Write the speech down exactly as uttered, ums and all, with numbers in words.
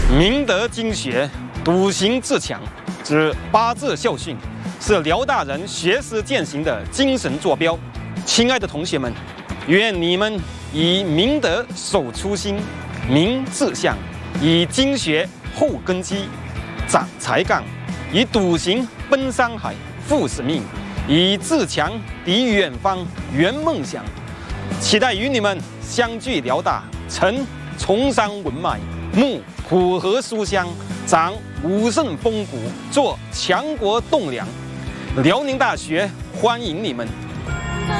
明德经学，笃行自强之八字校训，是辽大人学识践行的精神坐标。亲爱的同学们，愿你们以明德守初心，明志向，以经学厚根基，长才干，以笃行奔山海，赴使命，以自强抵远方，圆梦想。期待与你们相聚辽大，承崇山文脉，沐浦河书香，长武圣风骨，做强国栋梁。辽宁大学欢迎你们。